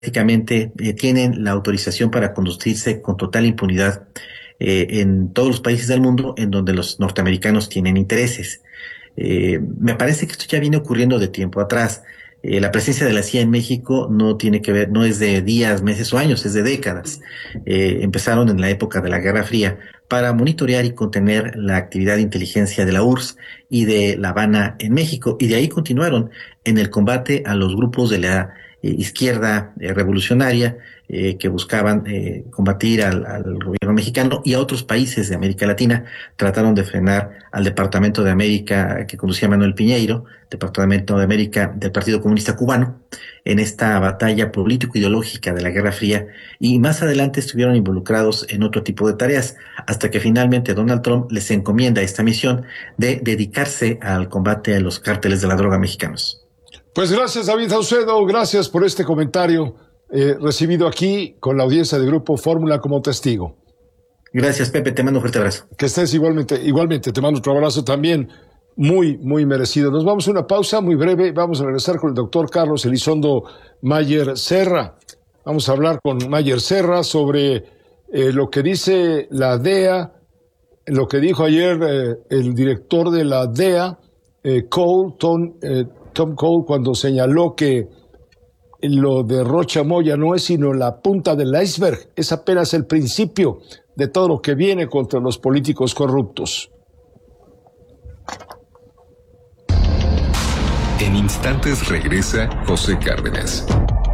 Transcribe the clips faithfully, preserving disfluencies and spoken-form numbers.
prácticamente eh, tienen la autorización para conducirse con total impunidad eh, en todos los países del mundo en donde los norteamericanos tienen intereses. Eh, me parece que esto ya viene ocurriendo de tiempo atrás. Eh, la presencia de la C I A en México no tiene que ver, no es de días, meses o años, es de décadas. Eh, empezaron en la época de la Guerra Fría para monitorear y contener la actividad de inteligencia de la U R S S y de La Habana en México, y de ahí continuaron en el combate a los grupos de la eh, izquierda eh, revolucionaria eh, que buscaban eh, combatir al, al gobierno mexicano, y a otros países de América Latina. Trataron de frenar al Departamento de América que conducía Manuel Piñeiro, Departamento de América del Partido Comunista Cubano, en esta batalla político-ideológica de la Guerra Fría, y más adelante estuvieron involucrados en otro tipo de tareas, hasta que finalmente Donald Trump les encomienda esta misión de dedicarse al combate a los cárteles de la droga mexicanos. Pues gracias, David Saucedo, gracias por este comentario eh, recibido aquí con la audiencia de Grupo Fórmula como testigo. Gracias, Pepe, te mando un fuerte abrazo. Que estés igualmente, igualmente, te mando otro abrazo también, muy, muy merecido. Nos vamos a una pausa muy breve, vamos a regresar con el doctor Carlos Elizondo Mayer Serra. Vamos a hablar con Mayer Serra sobre eh, lo que dice la D E A, lo que dijo ayer eh, el director de la D E A, eh, Cole, Tom, eh, Tom Cole, cuando señaló que lo de Rocha Moya no es sino la punta del iceberg, es apenas el principio de todo lo que viene contra los políticos corruptos. En instantes regresa José Cárdenas.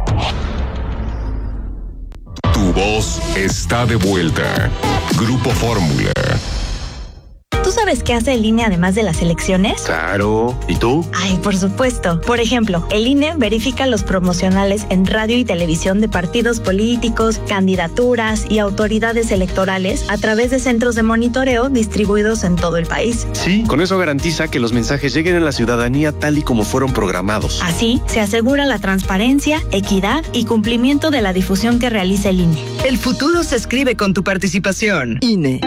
Tu voz está de vuelta. Grupo Fórmula. ¿Tú sabes qué hace el I N E además de las elecciones? Claro. ¿Y tú? Ay, por supuesto. Por ejemplo, el I N E verifica los promocionales en radio y televisión de partidos políticos, candidaturas y autoridades electorales a través de centros de monitoreo distribuidos en todo el país. Sí, con eso garantiza que los mensajes lleguen a la ciudadanía tal y como fueron programados. Así, se asegura la transparencia, equidad y cumplimiento de la difusión que realiza el I N E. El futuro se escribe con tu participación. I N E.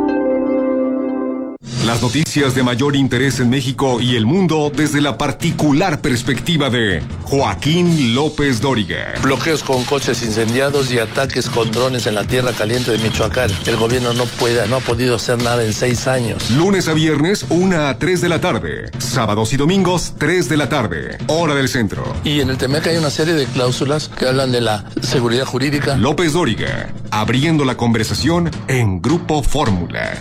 Las noticias de mayor interés en México y el mundo desde la particular perspectiva de Joaquín López Dóriga. Bloqueos con coches incendiados y ataques con drones en la tierra caliente de Michoacán. El gobierno no puede, no ha podido hacer nada en seis años. Lunes a viernes, una a tres de la tarde. Sábados y domingos, tres de la tarde. Hora del centro. Y en el T M E C hay una serie de cláusulas que hablan de la seguridad jurídica. López Dóriga, abriendo la conversación en Grupo Fórmula.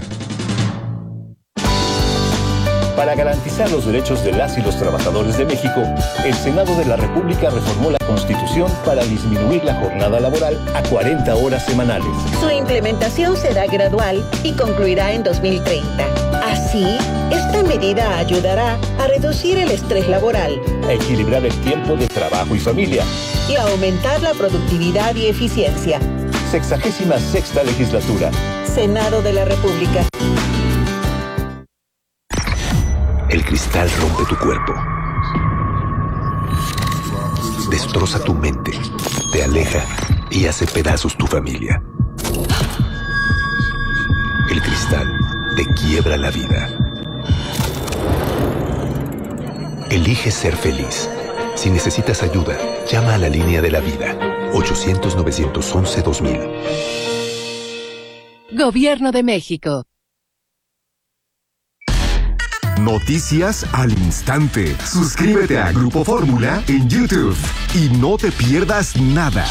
Para garantizar los derechos de las y los trabajadores de México, el Senado de la República reformó la Constitución para disminuir la jornada laboral a cuarenta horas semanales. Su implementación será gradual y concluirá en dos mil treinta. Así, esta medida ayudará a reducir el estrés laboral, a equilibrar el tiempo de trabajo y familia y a aumentar la productividad y eficiencia. Sexagésima sexta legislatura. Senado de la República. El cristal rompe tu cuerpo, destroza tu mente, te aleja y hace pedazos tu familia. El cristal te quiebra la vida. Elige ser feliz. Si necesitas ayuda, llama a la línea de la vida, ochocientos, novecientos once, dos mil. Gobierno de México. Noticias al instante. Suscríbete a Grupo Fórmula en YouTube y no te pierdas nada.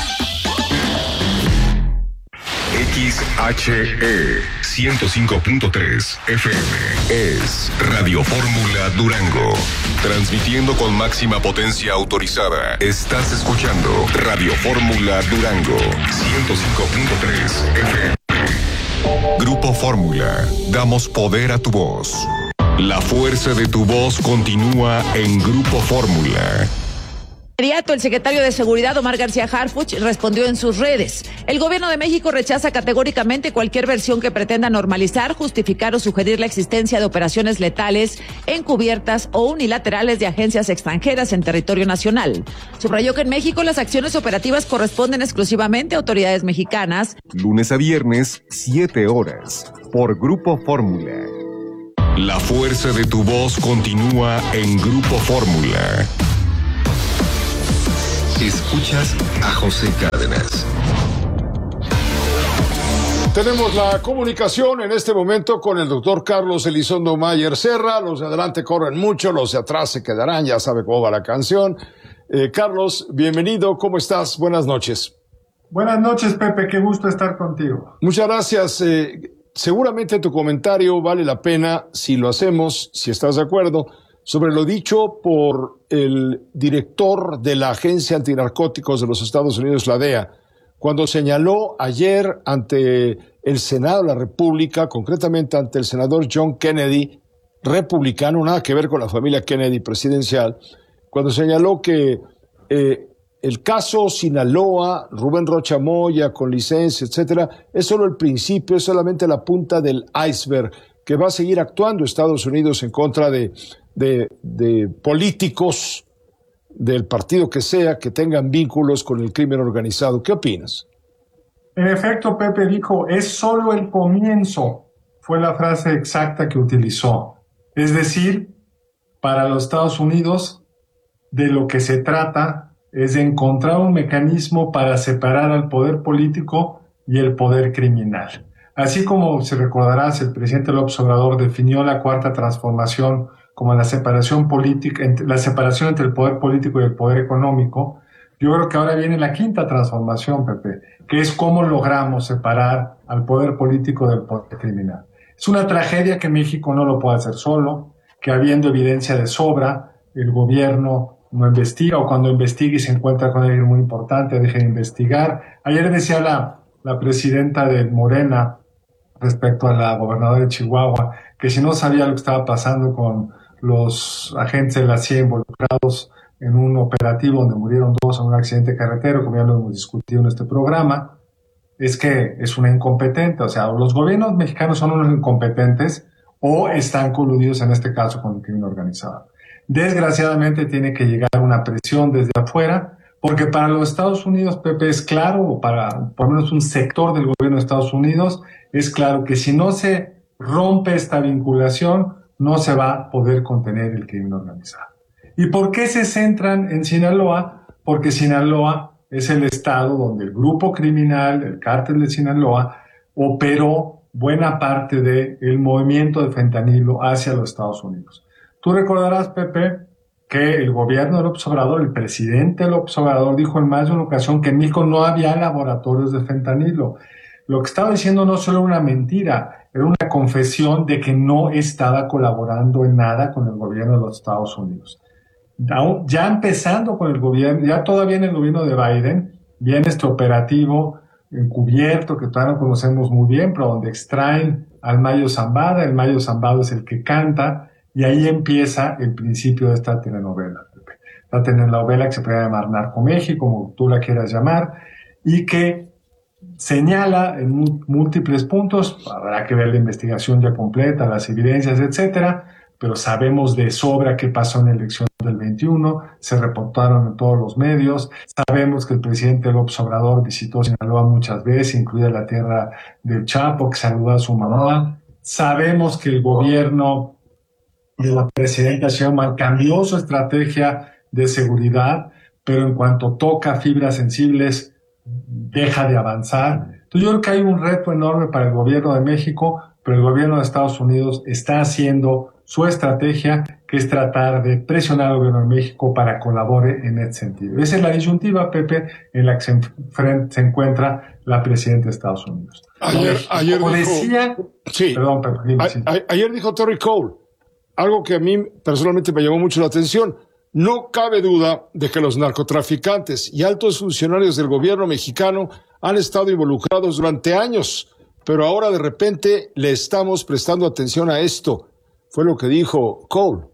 X H E ciento cinco punto tres F M es Radio Fórmula Durango. Transmitiendo con máxima potencia autorizada. Estás escuchando Radio Fórmula Durango ciento cinco punto tres F M. Grupo Fórmula. Damos poder a tu voz. La fuerza de tu voz continúa en Grupo Fórmula. El secretario de Seguridad, Omar García Harfuch, respondió en sus redes. El gobierno de México rechaza categóricamente cualquier versión que pretenda normalizar, justificar o sugerir la existencia de operaciones letales, encubiertas o unilaterales de agencias extranjeras en territorio nacional. Subrayó que en México las acciones operativas corresponden exclusivamente a autoridades mexicanas. Lunes a viernes, siete horas, por Grupo Fórmula. La fuerza de tu voz continúa en Grupo Fórmula. Escuchas a José Cárdenas. Tenemos la comunicación en este momento con el doctor Carlos Elizondo Mayer Serra. Los de adelante corren mucho, los de atrás se quedarán, ya sabe cómo va la canción. Eh, Carlos, bienvenido, ¿cómo estás? Buenas noches. Buenas noches, Pepe, qué gusto estar contigo. Muchas gracias. Eh, seguramente tu comentario vale la pena si lo hacemos, si estás de acuerdo, sobre lo dicho por el director de la Agencia Antinarcóticos de los Estados Unidos, la D E A, cuando señaló ayer ante el Senado de la República, concretamente ante el senador John Kennedy, republicano, nada que ver con la familia Kennedy presidencial, cuando señaló que eh, el caso Sinaloa, Rubén Rocha Moya, con licencia, etcétera, es solo el principio, es solamente la punta del iceberg, que va a seguir actuando Estados Unidos en contra de, de, de políticos del partido que sea, que tengan vínculos con el crimen organizado. ¿Qué opinas? En efecto, Pepe dijo, es solo el comienzo, fue la frase exacta que utilizó. Es decir, para los Estados Unidos, de lo que se trata es de encontrar un mecanismo para separar al poder político y el poder criminal. Así como, si recordarás, el presidente López Obrador definió la cuarta transformación como la separación política, la separación entre el poder político y el poder económico, yo creo que ahora viene la quinta transformación, Pepe, que es cómo logramos separar al poder político del poder criminal. Es una tragedia que México no lo puede hacer solo, que habiendo evidencia de sobra, el gobierno no investiga, o cuando investiga y se encuentra con alguien muy importante, deja de investigar. Ayer decía la, la presidenta de Morena, respecto a la gobernadora de Chihuahua, que si no sabía lo que estaba pasando con los agentes de la C I A involucrados en un operativo donde murieron dos en un accidente carretero, como ya lo hemos discutido en este programa, es que es una incompetente. O sea, los gobiernos mexicanos son unos incompetentes o están coludidos en este caso con el crimen organizado. Desgraciadamente tiene que llegar una presión desde afuera, porque para los Estados Unidos, Pepe, es claro, o para por lo menos un sector del gobierno de Estados Unidos, es claro que si no se rompe esta vinculación, no se va a poder contener el crimen organizado. ¿Y por qué se centran en Sinaloa? Porque Sinaloa es el estado donde el grupo criminal, el cártel de Sinaloa, operó buena parte del movimiento de fentanilo hacia los Estados Unidos. Tú recordarás, Pepe, que el gobierno de López Obrador, el presidente López Obrador, dijo en más de una ocasión que en México no había laboratorios de fentanilo. Lo que estaba diciendo no solo era una mentira, era una confesión de que no estaba colaborando en nada con el gobierno de los Estados Unidos. Ya empezando con el gobierno, ya todavía en el gobierno de Biden, viene este operativo encubierto que todavía no conocemos muy bien, pero donde extraen al Mayo Zambada. El Mayo Zambada es el que canta, y ahí empieza el principio de esta telenovela. La telenovela que se puede llamar Narcoméxico, como tú la quieras llamar, y que señala en múltiples puntos, habrá que ver la investigación ya completa, las evidencias, etcétera, pero sabemos de sobra qué pasó en la elección del veintiuno, se reportaron en todos los medios, sabemos que el presidente López Obrador visitó Sinaloa muchas veces, incluida la tierra del Chapo, que saludó a su mamá, sabemos que el gobierno de la presidenta Sheinbaum cambió su estrategia de seguridad, pero en cuanto toca fibras sensibles, deja de avanzar. Entonces yo creo que hay un reto enorme para el gobierno de México, pero el gobierno de Estados Unidos está haciendo su estrategia, que es tratar de presionar al gobierno de México para que colabore en ese sentido. Esa es la disyuntiva, Pepe, en la que se, se encuentra la presidenta de Estados Unidos. Ayer, ayer Como dijo, decía, sí, perdón, Pepe, dime, a, sí. a, ayer dijo Terry Cole, algo que a mí personalmente me llamó mucho la atención. No cabe duda de que los narcotraficantes y altos funcionarios del gobierno mexicano han estado involucrados durante años, pero ahora de repente le estamos prestando atención a esto. Fue lo que dijo Cole.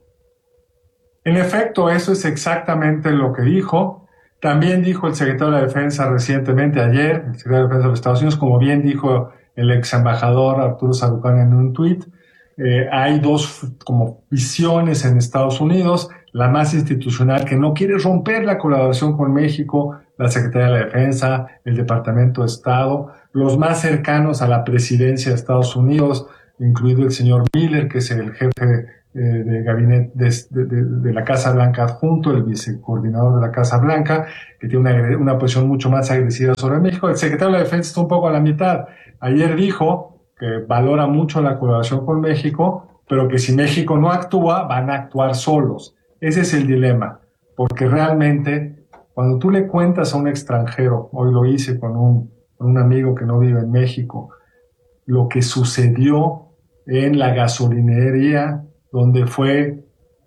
En efecto, eso es exactamente lo que dijo. También dijo el secretario de la Defensa recientemente, ayer, el secretario de Defensa de los Estados Unidos, como bien dijo el ex embajador Arturo Sarucán en un tuit, eh, hay dos como visiones en Estados Unidos, la más institucional, que no quiere romper la colaboración con México, la Secretaría de la Defensa, el Departamento de Estado, los más cercanos a la presidencia de Estados Unidos, incluido el señor Miller, que es el jefe eh, de gabinete de, de, de, de la Casa Blanca adjunto, el vicecoordinador de la Casa Blanca, que tiene una, una posición mucho más agresiva sobre México. El secretario de la Defensa está un poco a la mitad. Ayer dijo que valora mucho la colaboración con México, pero que si México no actúa, van a actuar solos. Ese es el dilema, porque realmente cuando tú le cuentas a un extranjero, hoy lo hice con un, con un amigo que no vive en México, lo que sucedió en la gasolinería donde fue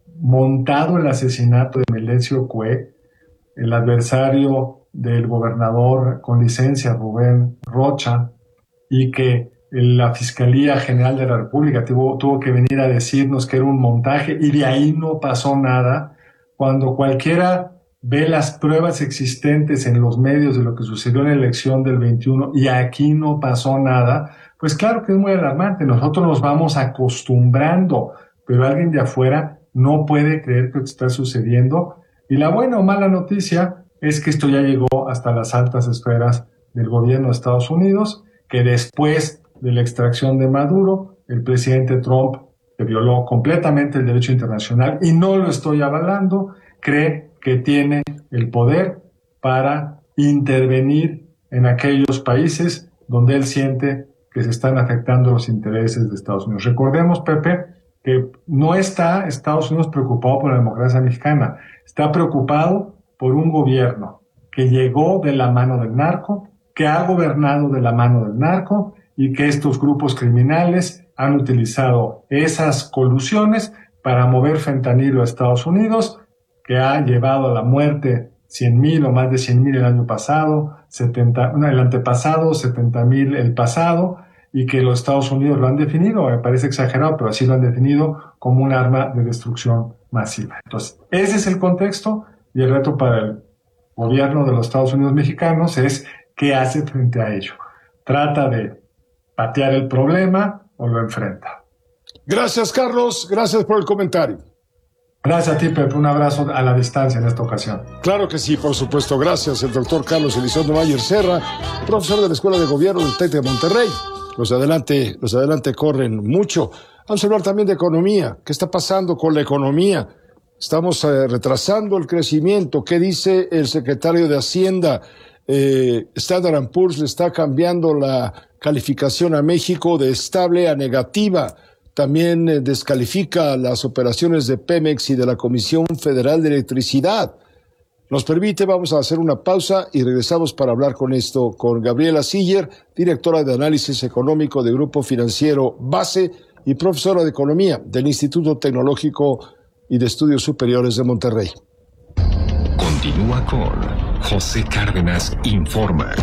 montado el asesinato de Melesio Cue, el adversario del gobernador con licencia Rubén Rocha, y que la Fiscalía General de la República tuvo, tuvo que venir a decirnos que era un montaje y de ahí no pasó nada, cuando cualquiera ve las pruebas existentes en los medios de lo que sucedió en la elección del veintiuno y aquí no pasó nada, pues claro que es muy alarmante. Nosotros nos vamos acostumbrando, pero alguien de afuera no puede creer que esto está sucediendo. Y la buena o mala noticia es que esto ya llegó hasta las altas esferas del gobierno de Estados Unidos, que después de la extracción de Maduro, el presidente Trump, que violó completamente el derecho internacional, y no lo estoy avalando, cree que tiene el poder para intervenir en aquellos países donde él siente que se están afectando los intereses de Estados Unidos. Recordemos, Pepe, que no está Estados Unidos preocupado por la democracia mexicana, está preocupado por un gobierno que llegó de la mano del narco, que ha gobernado de la mano del narco y que estos grupos criminales han utilizado esas colusiones para mover fentanilo a Estados Unidos, que ha llevado a la muerte cien mil o más de cien mil el año pasado, setenta, no, el antepasado, setenta mil el pasado, y que los Estados Unidos lo han definido, me parece exagerado, pero así lo han definido, como un arma de destrucción masiva. Entonces, ese es el contexto, y el reto para el gobierno de los Estados Unidos mexicanos es qué hace frente a ello. ¿Trata de patear el problema o lo enfrenta? Gracias, Carlos. Gracias por el comentario. Gracias a ti, Pepe. Un abrazo a la distancia en esta ocasión. Claro que sí, por supuesto. Gracias, el doctor Carlos Elizondo Mayer Serra, profesor de la Escuela de Gobierno del TEC de Monterrey. Los de adelante, los de adelante corren mucho. Vamos a hablar también de economía. ¿Qué está pasando con la economía? Estamos eh, retrasando el crecimiento. ¿Qué dice el secretario de Hacienda? Eh, Standard and Poor's le está cambiando la calificación a México de estable a negativa. También eh, descalifica las operaciones de Pemex y de la Comisión Federal de Electricidad. Nos permite, vamos a hacer una pausa y regresamos para hablar con esto con Gabriela Siller, directora de Análisis Económico de Grupo Financiero Base y profesora de Economía del Instituto Tecnológico y de Estudios Superiores de Monterrey. Continúa con José Cárdenas Informa.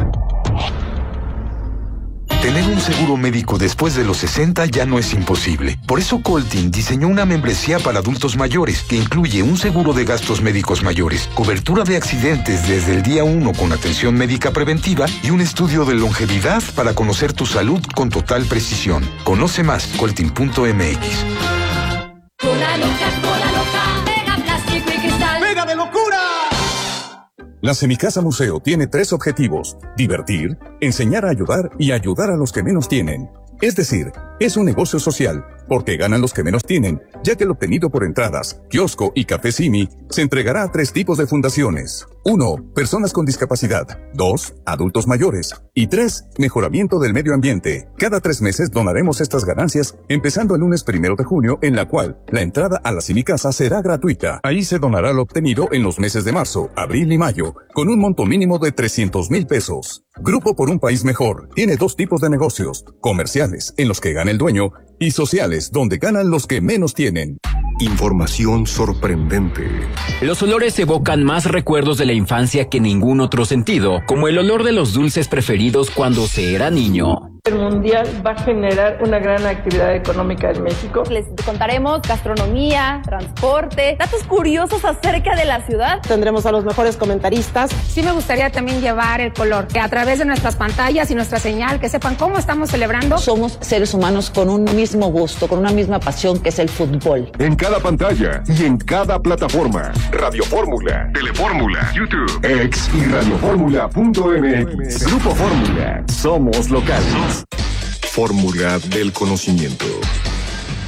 Tener un seguro médico después de los sesenta ya no es imposible. Por eso Coltin diseñó una membresía para adultos mayores que incluye un seguro de gastos médicos mayores, cobertura de accidentes desde el día uno con atención médica preventiva y un estudio de longevidad para conocer tu salud con total precisión. Conoce más, coltin punto m x. Cola loca, cola loca, pega plástico y cristal. ¡Pega de locura! La Semicasa Museo tiene tres objetivos: divertir, enseñar a ayudar y ayudar a los que menos tienen. Es decir, es un negocio social, porque ganan los que menos tienen, ya que el obtenido por entradas, kiosco y café Simi se entregará a tres tipos de fundaciones. Uno, personas con discapacidad. Dos, adultos mayores. Y tres, mejoramiento del medio ambiente. Cada tres meses donaremos estas ganancias, empezando el lunes primero de junio, en la cual la entrada a la Semicasa será gratuita. Ahí se donará lo obtenido en los meses de marzo, abril y mayo, con un monto mínimo de trescientos mil pesos. Grupo por un País Mejor tiene dos tipos de negocios: comerciales, en los que gana el dueño, y sociales, donde ganan los que menos tienen. Información sorprendente. Los olores evocan más recuerdos de la infancia que ningún otro sentido, como el olor de los dulces preferidos cuando se era niño. El Mundial va a generar una gran actividad económica en México. Les contaremos gastronomía, transporte, datos curiosos acerca de la ciudad. Tendremos a los mejores comentaristas. Sí me gustaría también llevar el color, que a través de nuestras pantallas y nuestra señal, que sepan cómo estamos celebrando. Somos seres humanos con un mismo gusto, con una misma pasión, que es el fútbol. En cada pantalla y en cada plataforma. Radio Fórmula, Telefórmula, YouTube, X y radioformula punto m x. Grupo Fórmula. Somos locales. Fórmula del conocimiento.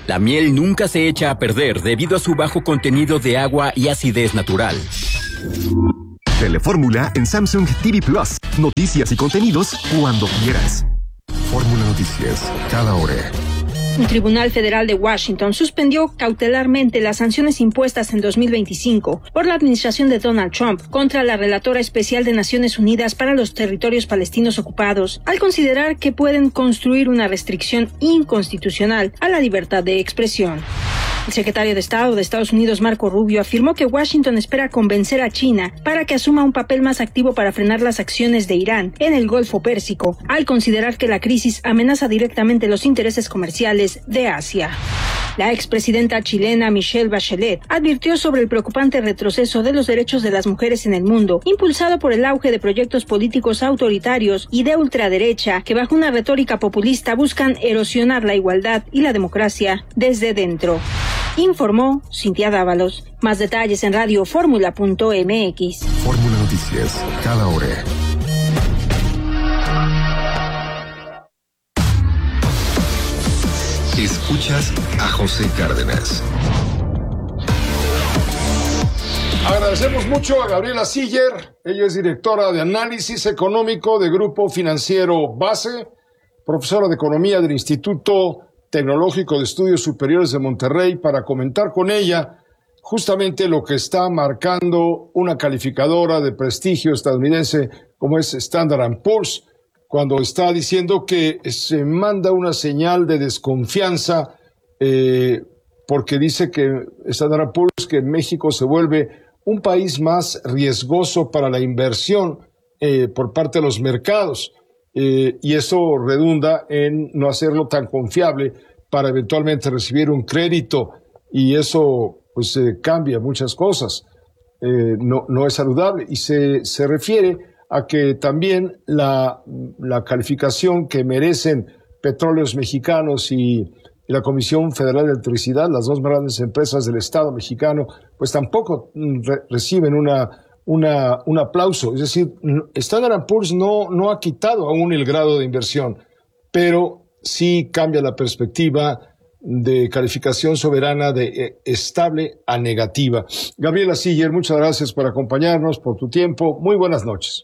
La miel nunca se echa a perder debido a su bajo contenido de agua y acidez natural. Telefórmula en Samsung T V Plus. Noticias y contenidos cuando quieras. Fórmula Noticias, cada hora. Un tribunal federal de Washington suspendió cautelarmente las sanciones impuestas en dos mil veinticinco por la administración de Donald Trump contra la relatora especial de Naciones Unidas para los territorios palestinos ocupados, al considerar que pueden construir una restricción inconstitucional a la libertad de expresión. El secretario de Estado de Estados Unidos, Marco Rubio, afirmó que Washington espera convencer a China para que asuma un papel más activo para frenar las acciones de Irán en el Golfo Pérsico, al considerar que la crisis amenaza directamente los intereses comerciales de Asia. La expresidenta chilena Michelle Bachelet advirtió sobre el preocupante retroceso de los derechos de las mujeres en el mundo, impulsado por el auge de proyectos políticos autoritarios y de ultraderecha que bajo una retórica populista buscan erosionar la igualdad y la democracia desde dentro. Informó Cintia Dávalos. Más detalles en radio fórmula punto m x. Fórmula Noticias, cada hora. Escuchas a José Cárdenas. Agradecemos mucho a Gabriela Siller. Ella es directora de análisis económico de Grupo Financiero Base, profesora de economía del Instituto Tecnológico de Estudios Superiores de Monterrey, para comentar con ella justamente lo que está marcando una calificadora de prestigio estadounidense como es Standard and Poor's, cuando está diciendo que se manda una señal de desconfianza eh, porque dice que Standard and Poor's que México se vuelve un país más riesgoso para la inversión eh, por parte de los mercados. Eh, y eso redunda en no hacerlo tan confiable para eventualmente recibir un crédito, y eso pues eh, cambia muchas cosas, eh, no, no es saludable, y se, se refiere a que también la, la calificación que merecen Petróleos Mexicanos y, y la Comisión Federal de Electricidad, las dos grandes empresas del Estado mexicano, pues tampoco re- reciben una Una, un aplauso. Es decir, Standard and Poor's no, no ha quitado aún el grado de inversión, pero sí cambia la perspectiva de calificación soberana de eh, estable a negativa. Gabriela Siller, muchas gracias por acompañarnos, por tu tiempo. Muy buenas noches.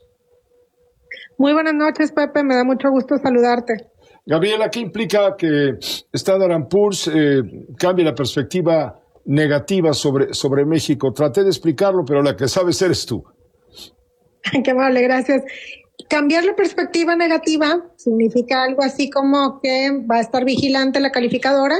Muy buenas noches, Pepe. Me da mucho gusto saludarte. Gabriela, ¿qué implica que Standard and Poor's eh, cambie la perspectiva negativa sobre, sobre México? Traté de explicarlo, pero la que sabes eres tú. Qué amable, gracias. Cambiar la perspectiva negativa significa algo así como que va a estar vigilante la calificadora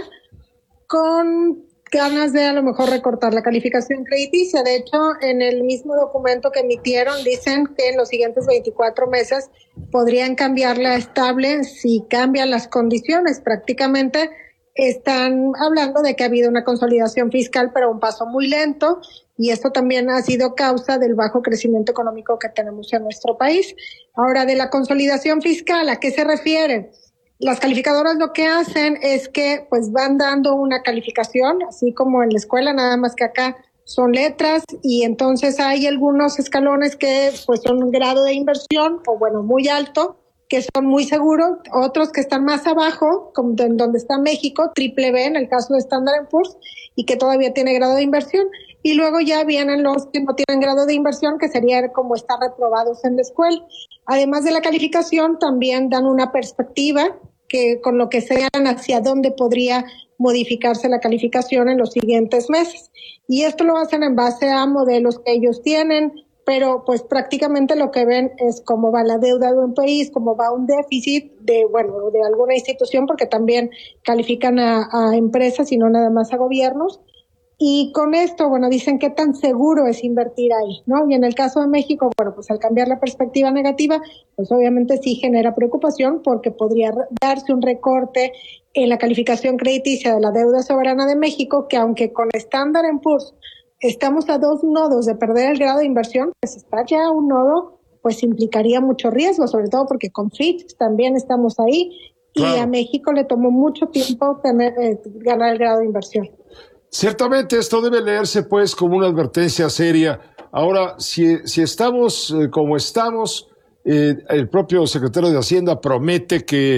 con ganas de a lo mejor recortar la calificación crediticia. De hecho, en el mismo documento que emitieron dicen que en los siguientes veinticuatro meses podrían cambiarla a estable si cambian las condiciones. Prácticamente están hablando de que ha habido una consolidación fiscal, pero a un paso muy lento, y esto también ha sido causa del bajo crecimiento económico que tenemos en nuestro país. Ahora, de la consolidación fiscal, ¿a qué se refiere? Las calificadoras lo que hacen es que pues van dando una calificación, así como en la escuela, nada más que acá son letras, y entonces hay algunos escalones que pues son un grado de inversión, o bueno, muy alto, que son muy seguros, otros que están más abajo, como en donde está México, triple B en el caso de Standard and Poor's, y que todavía tiene grado de inversión, y luego ya vienen los que no tienen grado de inversión, que sería como estar reprobados en la escuela. Además de la calificación, también dan una perspectiva que con lo que sean hacia dónde podría modificarse la calificación en los siguientes meses. Y esto lo hacen en base a modelos que ellos tienen, pero pues prácticamente lo que ven es cómo va la deuda de un país, cómo va un déficit de, bueno, de alguna institución, porque también califican a, a empresas y no nada más a gobiernos. Y con esto, bueno, dicen qué tan seguro es invertir ahí, ¿no? Y en el caso de México, bueno, pues al cambiar la perspectiva negativa, pues obviamente sí genera preocupación porque podría darse un recorte en la calificación crediticia de la deuda soberana de México, que aunque con Standard and Poor's estamos a dos nodos de perder el grado de inversión, pues está ya un nodo, pues implicaría mucho riesgo, sobre todo porque con Fitch también estamos ahí, claro. Y a México le tomó mucho tiempo tener, eh, ganar el grado de inversión. Ciertamente esto debe leerse pues como una advertencia seria. Ahora, si, si estamos eh, como estamos, eh, el propio secretario de Hacienda promete que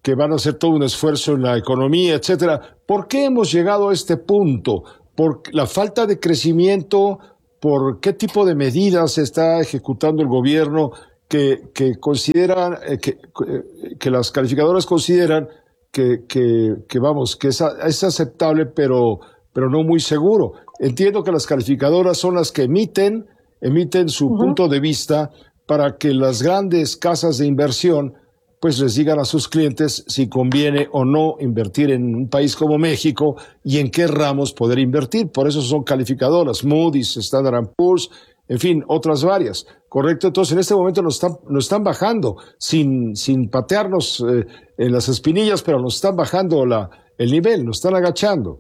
que van a hacer todo un esfuerzo en la economía, etcétera. ¿Por qué hemos llegado a este punto? ¿Por la falta de crecimiento? ¿Por qué tipo de medidas está ejecutando el gobierno que, que consideran, eh, que, que las calificadoras consideran que, que, que vamos, que es, es aceptable, pero, pero no muy seguro? Entiendo que las calificadoras son las que emiten, emiten su uh-huh. punto de vista para que las grandes casas de inversión pues les digan a sus clientes si conviene o no invertir en un país como México y en qué ramos poder invertir. Por eso son calificadoras, Moody's, Standard and Poor's, en fin, otras varias. ¿Correcto? Entonces, en este momento nos están, nos están bajando, sin, sin patearnos eh, en las espinillas, pero nos están bajando la, el nivel, nos están agachando.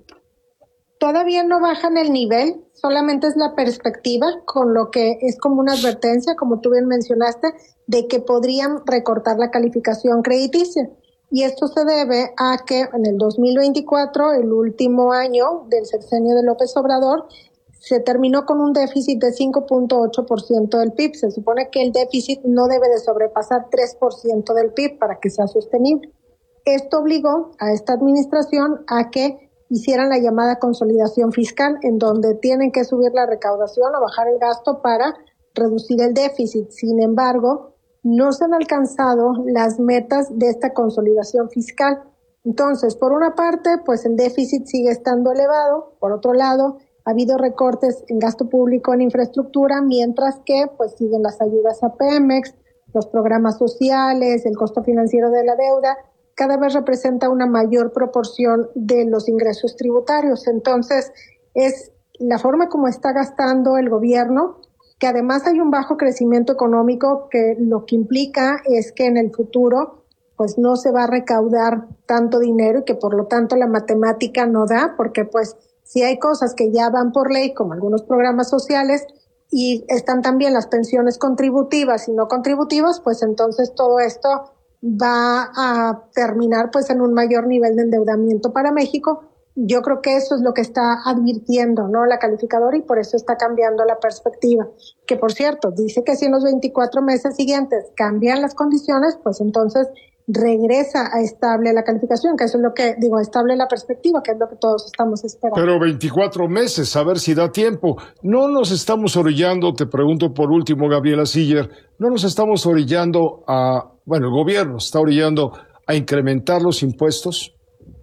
Todavía no bajan el nivel, solamente es la perspectiva, con lo que es como una advertencia, como tú bien mencionaste, de que podrían recortar la calificación crediticia. Y esto se debe a que en el dos mil veinticuatro, el último año del sexenio de López Obrador, se terminó con un déficit de cinco punto ocho por ciento del P I B. Se supone que el déficit no debe de sobrepasar tres por ciento del P I B para que sea sostenible. Esto obligó a esta administración a que hicieran la llamada consolidación fiscal, en donde tienen que subir la recaudación o bajar el gasto para reducir el déficit. Sin embargo, no se han alcanzado las metas de esta consolidación fiscal. Entonces, por una parte, pues el déficit sigue estando elevado. Por otro lado, ha habido recortes en gasto público en infraestructura, mientras que pues siguen las ayudas a Pemex, los programas sociales, el costo financiero de la deuda, cada vez representa una mayor proporción de los ingresos tributarios. Entonces, es la forma como está gastando el gobierno, que además hay un bajo crecimiento económico, que lo que implica es que en el futuro pues no se va a recaudar tanto dinero y que por lo tanto la matemática no da, porque pues si hay cosas que ya van por ley, como algunos programas sociales, y están también las pensiones contributivas y no contributivas, pues entonces todo esto va a terminar pues en un mayor nivel de endeudamiento para México. Yo creo que eso es lo que está advirtiendo, ¿no?, la calificadora, y por eso está cambiando la perspectiva. Que por cierto, dice que si en los veinticuatro meses siguientes cambian las condiciones, pues entonces regresa a estable la calificación, que eso es lo que, digo, estable la perspectiva, que es lo que todos estamos esperando. Pero veinticuatro meses, a ver si da tiempo. No nos estamos orillando, te pregunto por último, Gabriela Siller, no nos estamos orillando a, bueno, el gobierno está orillando a incrementar los impuestos.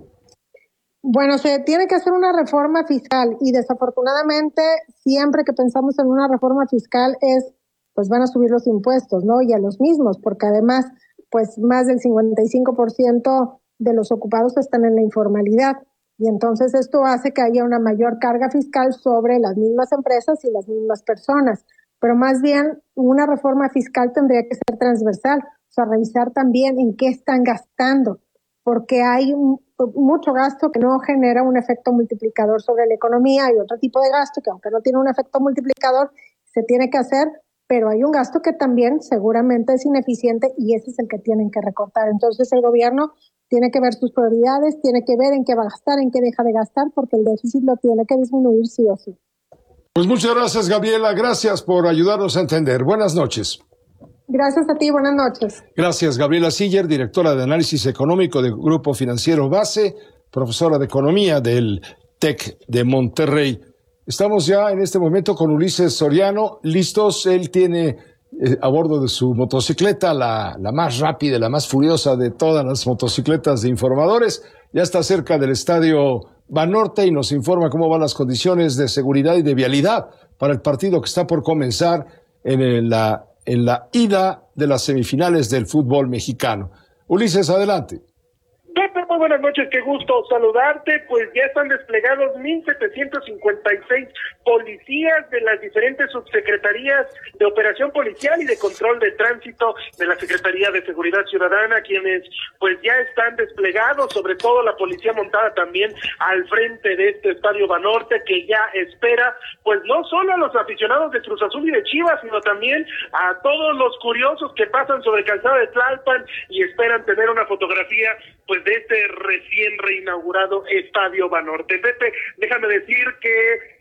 Bueno, se tiene que hacer una reforma fiscal y desafortunadamente siempre que pensamos en una reforma fiscal es, pues van a subir los impuestos, ¿no? Y a los mismos, porque además, pues más del cincuenta y cinco por ciento de los ocupados están en la informalidad. Y entonces esto hace que haya una mayor carga fiscal sobre las mismas empresas y las mismas personas. Pero más bien, una reforma fiscal tendría que ser transversal, o sea, revisar también en qué están gastando, porque hay un, mucho gasto que no genera un efecto multiplicador sobre la economía, y otro tipo de gasto que aunque no tiene un efecto multiplicador, se tiene que hacer, pero hay un gasto que también seguramente es ineficiente y ese es el que tienen que recortar. Entonces el gobierno tiene que ver sus prioridades, tiene que ver en qué va a gastar, en qué deja de gastar, porque el déficit lo tiene que disminuir sí o sí. Pues muchas gracias, Gabriela, gracias por ayudarnos a entender. Buenas noches. Gracias a ti, buenas noches. Gracias, Gabriela Siller, directora de Análisis Económico del Grupo Financiero Base, profesora de Economía del TEC de Monterrey. Estamos ya en este momento con Ulises Soriano, listos. Él tiene eh, a bordo de su motocicleta, la, la más rápida, la más furiosa de todas las motocicletas de informadores. Ya está cerca del Estadio Banorte y nos informa cómo van las condiciones de seguridad y de vialidad para el partido que está por comenzar en el, la, en la ida de las semifinales del fútbol mexicano. Ulises, adelante. Pepe, muy buenas noches, qué gusto saludarte. Pues ya están desplegados mil setecientos cincuenta y seis policías de las diferentes subsecretarías de operación policial y de control de tránsito de la Secretaría de Seguridad Ciudadana, quienes pues ya están desplegados, sobre todo la policía montada también al frente de este Estadio Banorte, que ya espera pues no solo a los aficionados de Cruz Azul y de Chivas, sino también a todos los curiosos que pasan sobre Calzada de Tlalpan y esperan tener una fotografía pues de este recién reinaugurado Estadio Banorte. Pepe, déjame decir que el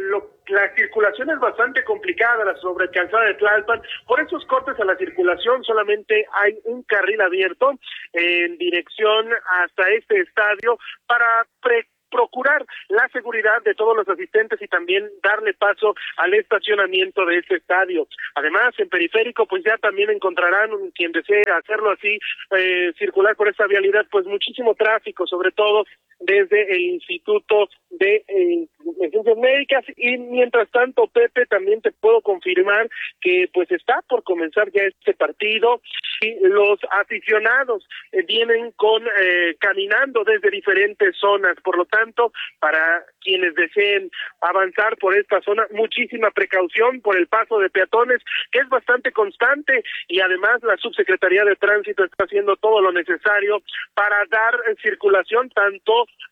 lo la circulación es bastante complicada, la sobrecalzada de Tlalpan. Por esos cortes a la circulación solamente hay un carril abierto en dirección hasta este estadio para pre procurar la seguridad de todos los asistentes y también darle paso al estacionamiento de este estadio. Además, en Periférico, pues ya también encontrarán, quien desee hacerlo así, eh, circular por esta vialidad, pues muchísimo tráfico, sobre todo desde el Instituto de eh, Ciencias Médicas. Y mientras tanto, Pepe, también te puedo confirmar que pues está por comenzar ya este partido y los aficionados eh, vienen con eh, caminando desde diferentes zonas. Por lo tanto, para quienes deseen avanzar por esta zona, muchísima precaución por el paso de peatones, que es bastante constante, y además la Subsecretaría de Tránsito está haciendo todo lo necesario para dar circulación tanto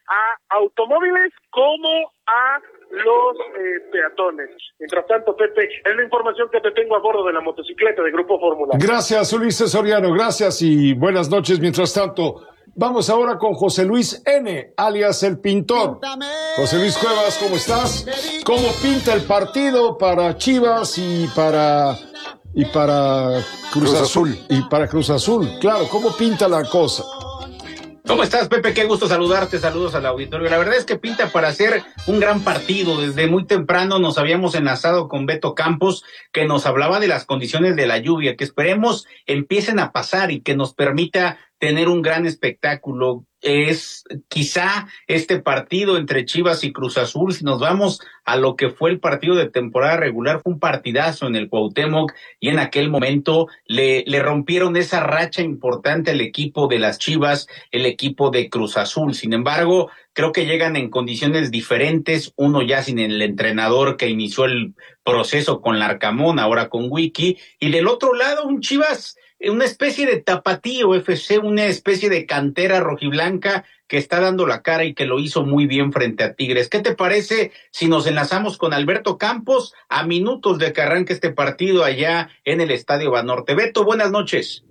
a automóviles como a los eh, peatones. Mientras tanto, Pepe, es la información que te tengo a bordo de la motocicleta de Grupo Fórmula. Gracias, Ulises Soriano, gracias y buenas noches. Mientras tanto, vamos ahora con José Luis N., alias El Pintor. José Luis Cuevas, ¿cómo estás? ¿Cómo pinta el partido para Chivas y para y para Cruz, Cruz Azul? Azul? Y para Cruz Azul, claro, ¿cómo pinta la cosa? ¿Cómo estás, Pepe? Qué gusto saludarte, saludos al auditorio. La verdad es que pinta para ser un gran partido. Desde muy temprano nos habíamos enlazado con Beto Campos, que nos hablaba de las condiciones de la lluvia, que esperemos empiecen a pasar y que nos permita tener un gran espectáculo. Es quizá este partido entre Chivas y Cruz Azul, si nos vamos a lo que fue el partido de temporada regular, fue un partidazo en el Cuauhtémoc y en aquel momento le, le rompieron esa racha importante al equipo de las Chivas, el equipo de Cruz Azul. Sin embargo, creo que llegan en condiciones diferentes, uno ya sin el entrenador que inició el proceso con Larcamón, ahora con Wiki, y del otro lado un Chivas, una especie de tapatío F C, una especie de cantera rojiblanca que está dando la cara y que lo hizo muy bien frente a Tigres. ¿Qué te parece si nos enlazamos con Alberto Campos a minutos de que arranque este partido allá en el Estadio Banorte? Beto, buenas noches.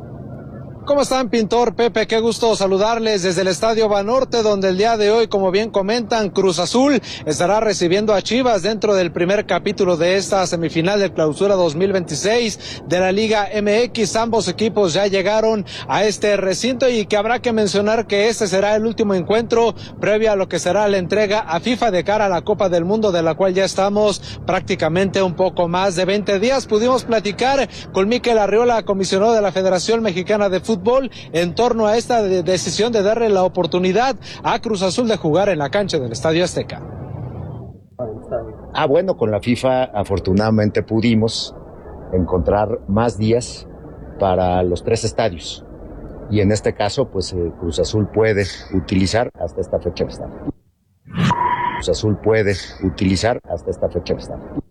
¿Cómo están, Pintor, Pepe? Qué gusto saludarles desde el Estadio Banorte, donde el día de hoy, como bien comentan, Cruz Azul estará recibiendo a Chivas dentro del primer capítulo de esta semifinal de Clausura dos mil veintiséis de la Liga M X. Ambos equipos ya llegaron a este recinto y que habrá que mencionar que este será el último encuentro previo a lo que será la entrega a FIFA de cara a la Copa del Mundo, de la cual ya estamos prácticamente un poco más de veinte días. Pudimos platicar con Mikel Arriola, comisionado de la Federación Mexicana de Fútbol, en torno a esta de decisión de darle la oportunidad a Cruz Azul de jugar en la cancha del Estadio Azteca. Ah, bueno, con la FIFA afortunadamente pudimos encontrar más días para los tres estadios y en este caso pues eh, Cruz Azul puede utilizar hasta esta fecha que está. Cruz Azul puede utilizar hasta esta fecha que está.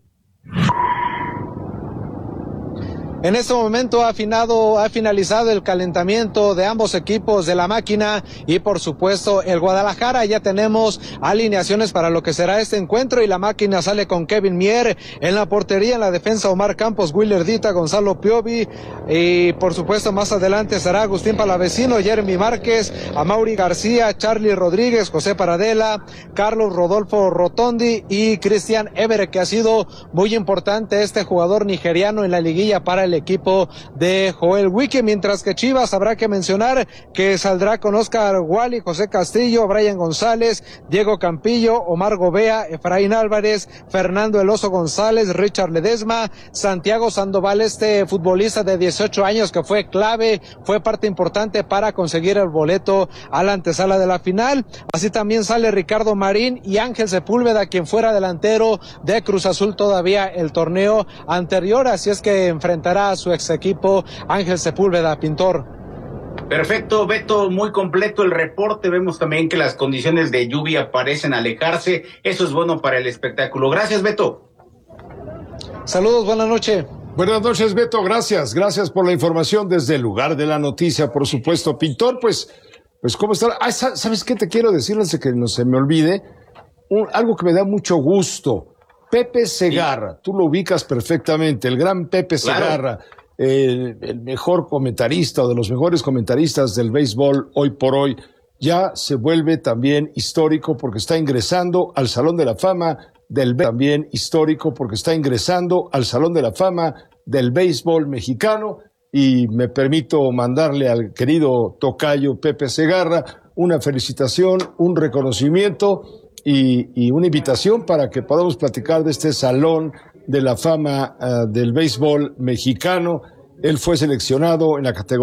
En este momento ha afinado, ha finalizado el calentamiento de ambos equipos de la máquina y por supuesto el Guadalajara. Ya tenemos alineaciones para lo que será este encuentro y la máquina sale con Kevin Mier en la portería, en la defensa Omar Campos, Willer Dita, Gonzalo Piovi y por supuesto más adelante estará Agustín Palavecino, Jeremy Márquez, Amaury García, Charlie Rodríguez, José Paradela, Carlos Rodolfo Rotondi y Cristian Evere, que ha sido muy importante este jugador nigeriano en la liguilla para el equipo de Joel Wiki, mientras que Chivas habrá que mencionar que saldrá con Oscar Wally, José Castillo, Brian González, Diego Campillo, Omar Gobea, Efraín Álvarez, Fernando El Oso González, Richard Ledesma, Santiago Sandoval, este futbolista de dieciocho años que fue clave, fue parte importante para conseguir el boleto a la antesala de la final. Así también sale Ricardo Marín y Ángel Sepúlveda, quien fuera delantero de Cruz Azul todavía el torneo anterior, así es que enfrentará a su ex equipo Ángel Sepúlveda, Pintor. Perfecto, Beto, muy completo el reporte. Vemos también que las condiciones de lluvia parecen alejarse. Eso es bueno para el espectáculo. Gracias, Beto. Saludos, buenas noches. Buenas noches, Beto, gracias. Gracias por la información desde el lugar de la noticia, por supuesto. Pintor, pues, pues ¿cómo está? Ah, ¿sabes qué te quiero decir? Antes de que no se me olvide, Un, algo que me da mucho gusto. Pepe Segarra, sí. Tú lo ubicas perfectamente, el gran Pepe Segarra, claro. el, el mejor comentarista o de los mejores comentaristas del béisbol hoy por hoy, ya se vuelve también histórico porque está ingresando al Salón de la Fama del béisbol también histórico, porque está ingresando al Salón de la Fama del Béisbol Mexicano. Y me permito mandarle al querido tocayo Pepe Segarra una felicitación, un reconocimiento y, y una invitación para que podamos platicar de este Salón de la Fama uh, del Béisbol Mexicano. Él fue seleccionado en la categoría